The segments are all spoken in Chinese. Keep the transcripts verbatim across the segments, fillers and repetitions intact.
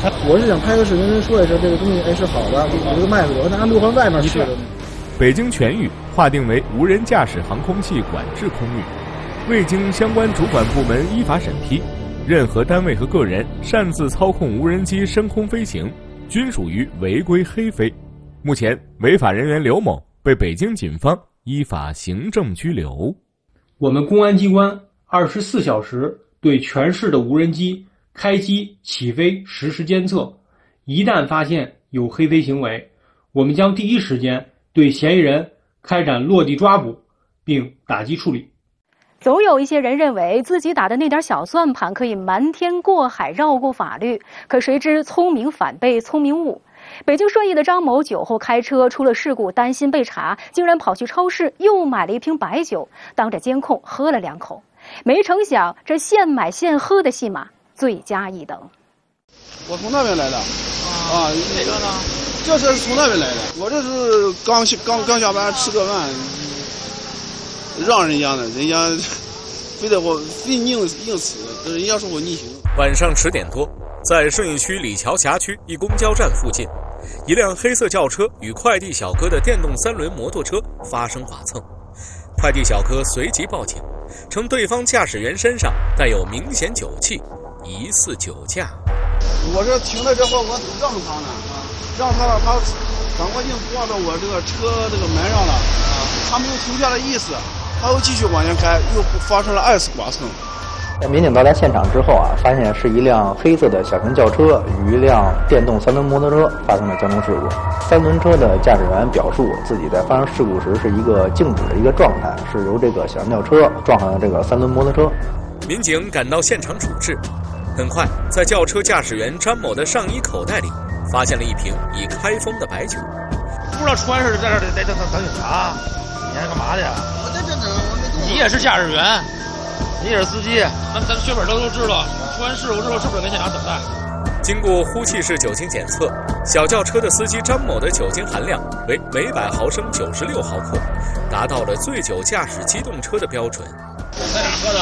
我是想拍个视频说一声这个东西，哎是好的，我这个卖给我，拿路环外面去的。 北京全域划定为无人驾驶航空器管制空域，未经相关主管部门依法审批，任何单位和个人擅自操控无人机升空飞行，均属于违规黑飞。目前，违法人员刘某被北京警方依法行政拘留。 我们公安机关二十四小时对全市的无人机开机起飞实时监测，一旦发现有黑飞行为，我们将第一时间对嫌疑人开展落地抓捕，并打击处理。 总有一些人认为自己打的那点小算盘可以瞒天过海绕过法律，可谁知聪明反被聪明误。北京顺义的张某酒后开车出了事故，担心被查，竟然跑去超市又买了一瓶白酒，当着监控喝了两口。没成想这现买现喝的戏码罪加一等。 我从那边来的啊， 哪个呢？ 这是从那边来的，我这是刚刚刚下班吃个饭，让人家的，人家非得我非硬硬死，人家说我逆行。 晚上十点多，在顺义区李桥辖区一公交站附近，一辆黑色轿车与快递小哥的电动三轮摩托车发生剐蹭，快递小哥随即报警，称对方驾驶员身上带有明显酒气，疑似酒驾。 我这停了之后，我让他呢，让他了，他反过镜挂到我这个车这个门上了，啊，他没有停下的意思，他又继续往前开，又发生了二次剐蹭。 民警到达现场之后啊，发现是一辆黑色的小型轿车与一辆电动三轮摩托车发生了交通事故。三轮车的驾驶员表述自己在发生事故时是一个静止的一个状态，是由这个小型轿车撞上了这个三轮摩托车。 民警赶到现场处置，很快在轿车驾驶员张某的上衣口袋里发现了一瓶已开封的白酒。 不知道出完事在这儿得得等等警察，你还干嘛的呀？ 我在这等，我没。 你也是驾驶员，你也是司机，咱咱血本都都知道。出完事故之后是不是跟现场等待？ 经过呼气式酒精检测，小轿车的司机张某的酒精含量为每百毫升九十六毫克，达到了醉酒驾驶机动车的标准。 在哪喝的？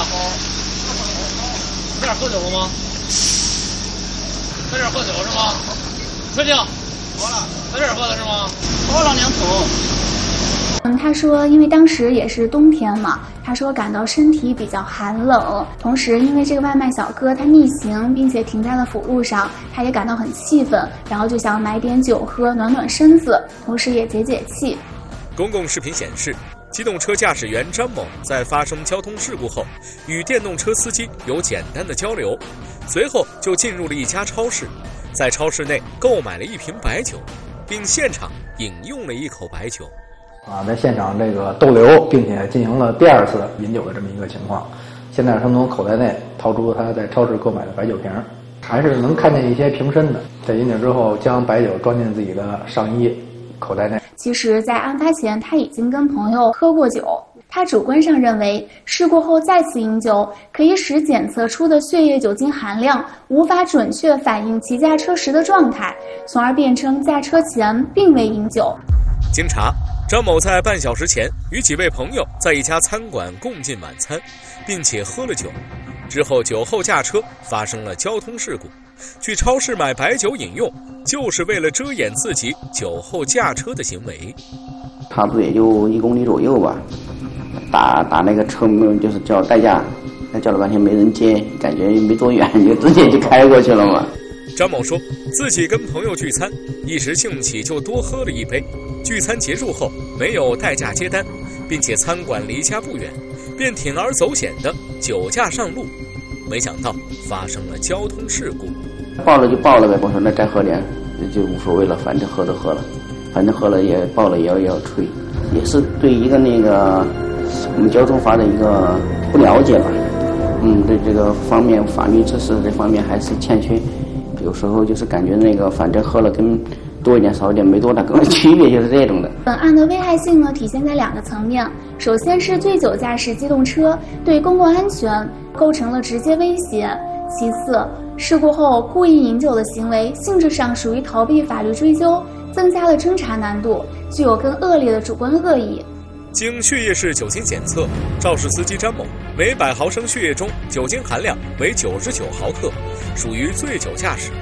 在哪喝酒了吗？在这儿喝酒是吗？确定？喝了。在这儿喝的是吗？ 喝了两口。 嗯，他说因为当时也是冬天嘛，他说感到身体比较寒冷，同时因为这个外卖小哥他逆行并且停在了辅路上，他也感到很气愤，然后就想买点酒喝暖暖身子，同时也解解气。 公共视频显示，机动车驾驶员张某在发生交通事故后，与电动车司机有简单的交流，随后就进入了一家超市，在超市内购买了一瓶白酒，并现场饮用了一口白酒。 啊，在现场这个逗留，并且进行了第二次饮酒的这么一个情况。现在他从口袋内掏出他在超市购买的白酒瓶，还是能看见一些瓶身的。在饮酒之后，将白酒装进自己的上衣口袋内。 其实，在案发前，他已经跟朋友喝过酒。他主观上认为，事故后再次饮酒可以使检测出的血液酒精含量无法准确反映其驾车时的状态，从而辩称驾车前并未饮酒。 经查，张某在半小时前与几位朋友在一家餐馆共进晚餐，并且喝了酒，之后酒后驾车发生了交通事故，去超市买白酒饮用，就是为了遮掩自己酒后驾车的行为。 差不多也就一公里左右吧，打打那个车门就是叫代驾，那叫了半天没人接，感觉没多远就直接就开过去了嘛。 张某说自己跟朋友聚餐，一时兴起就多喝了一杯，聚餐结束后没有代驾接单，并且餐馆离家不远，便铤而走险的酒驾上路，没想到发生了交通事故。 报了就报了呗，我说那再喝点就无所谓了，反正喝都喝了，反正喝了也报了也要也要吹，也是对一个那个我们交通法的一个不了解吧。嗯，对这个方面法律知识这方面还是欠缺，有时候就是感觉那个反正喝了跟多一点少一点没多大个区别，就是这种的。 本案的危害性呢，体现在两个层面。首先是醉酒驾驶机动车对公共安全构成了直接威胁；其次，事故后故意饮酒的行为性质上属于逃避法律追究，增加了侦查难度，具有更恶劣的主观恶意。 经血液式酒精检测，肇事司机张某每百毫升血液中酒精含量为九十九毫克，属于醉酒驾驶。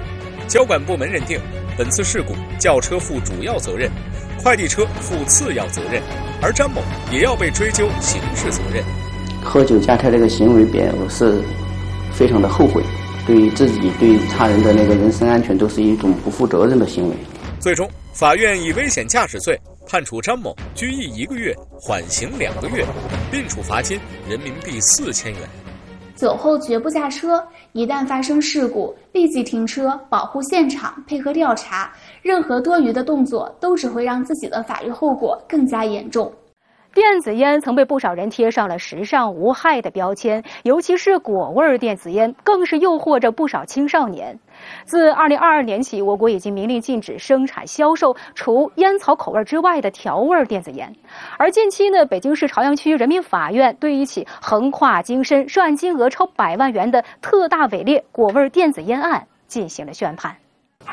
交管部门认定，本次事故轿车负主要责任，快递车负次要责任，而张某也要被追究刑事责任。 喝酒驾车这个行为表示非常的后悔，对于自己对他人的那个人身安全都是一种不负责任的行为。 最终，法院以危险驾驶罪判处张某拘役一个月，缓刑两个月，并处罚金人民币四千元。 酒后绝不驾车，一旦发生事故，立即停车，保护现场，配合调查。任何多余的动作都只会让自己的法律后果更加严重。 电子烟曾被不少人贴上了时尚无害的标签，尤其是果味电子烟，更是诱惑着不少青少年。自二零二二年起，我国已经明令禁止生产销售除烟草口味之外的调味电子烟。而近期呢，北京市朝阳区人民法院对一起横跨京深、涉案金额超百万元的特大伪劣果味电子烟案进行了宣判。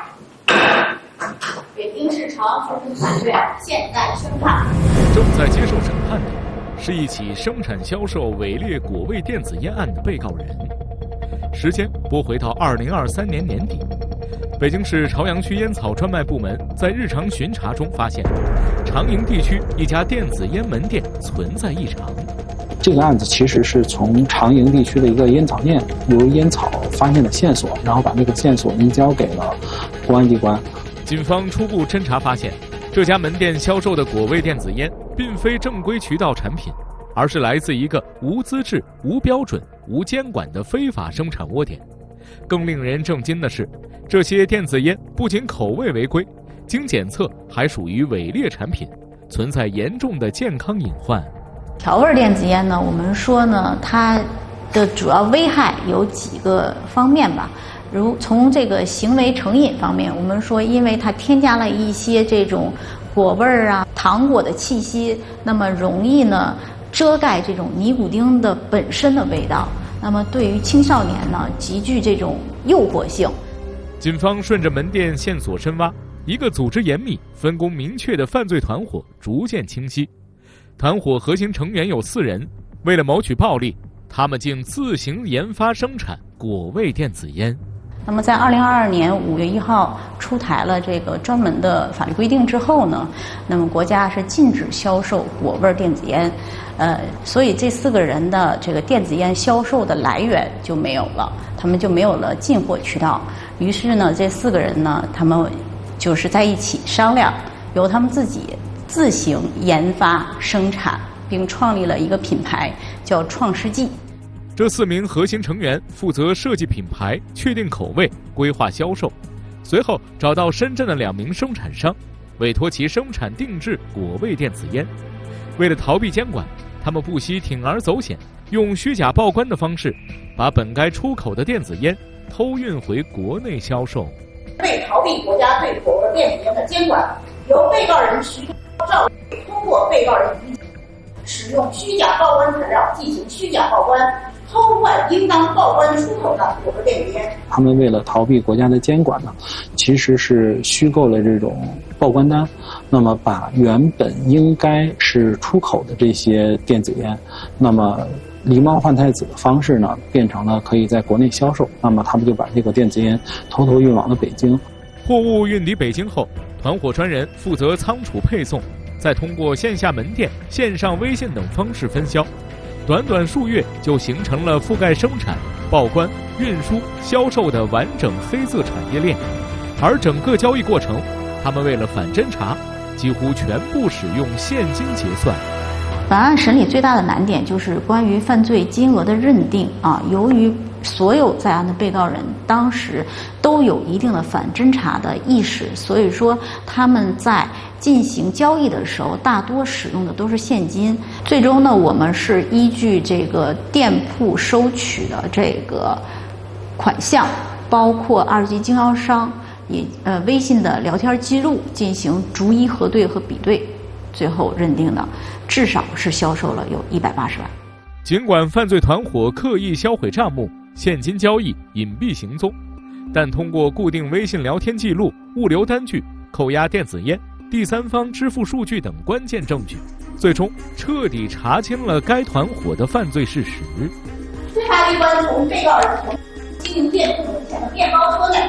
北京市朝阳市人民法院现在宣判。 正在接受审判的是一起生产销售伪劣果味电子烟案的被告人。时间拨回到二零二三年年底，北京市朝阳区烟草专卖部门在日常巡查中发现，长营地区一家电子烟门店存在异常。 这个案子其实是从长营地区的一个烟草店由烟草发现的线索，然后把这个线索移交给了公安机关。 警方初步侦查发现，这家门店销售的果味电子烟并非正规渠道产品，而是来自一个无资质、无标准、无监管的非法生产窝点。更令人震惊的是，这些电子烟不仅口味违规，经检测还属于伪劣产品，存在严重的健康隐患。 调味电子烟呢，我们说呢，它的主要危害有几个方面吧。如从这个行为成瘾方面，我们说，因为它添加了一些这种果味儿啊、糖果的气息，那么容易呢遮盖这种尼古丁的本身的味道，那么对于青少年呢极具这种诱惑性。 警方顺着门店线索深挖，一个组织严密、分工明确的犯罪团伙逐渐清晰。团伙核心成员有四人，为了谋取暴利，他们竟自行研发生产果味电子烟。 那么在二零二二年五月一号出台了这个专门的法律规定之后呢，那么国家是禁止销售果味电子烟，呃，所以这四个人的这个电子烟销售的来源就没有了，他们就没有了进货渠道。于是呢，这四个人呢，他们就是在一起商量，由他们自己自行研发生产，并创立了一个品牌，叫创世纪。 这四名核心成员负责设计品牌、确定口味、规划销售，随后找到深圳的两名生产商，委托其生产定制果味电子烟。为了逃避监管，他们不惜铤而走险，用虚假报关的方式，把本该出口的电子烟偷运回国内销售。 为逃避国家对果味电子烟的监管，由被告人徐兆通过被告人使用虚假报关材料进行虚假报关，偷换应当报关出口的果味电子烟。 他们为了逃避国家的监管呢，其实是虚构了这种报关单，那么把原本应该是出口的这些电子烟，那么狸猫换太子的方式呢，变成了可以在国内销售。那么他们就把这个电子烟偷偷运往了北京。 货物运抵北京后，团伙专人负责仓储配送，再通过线下门店、线上微信等方式分销。短短数月就形成了覆盖生产、报关、运输、销售的完整黑色产业链。而整个交易过程，他们为了反侦查，几乎全部使用现金结算。 本案审理最大的难点就是关于犯罪金额的认定啊，由于所有在案的被告人当时都有一定的反侦查的意识，所以说他们在进行交易的时候大多使用的都是现金。最终呢，我们是依据这个店铺收取的这个款项，包括二级经销商也呃微信的聊天记录进行逐一核对和比对，最后认定的至少是销售了有一百八十万。 尽管犯罪团伙刻意销毁账目、现金交易隐蔽行踪，但通过固定微信聊天记录、物流单据、扣押电子烟、第三方支付数据等关键证据，最终彻底查清了该团伙的犯罪事实。 侦查机关从被告人从经营店铺门前的面包车内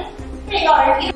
被告人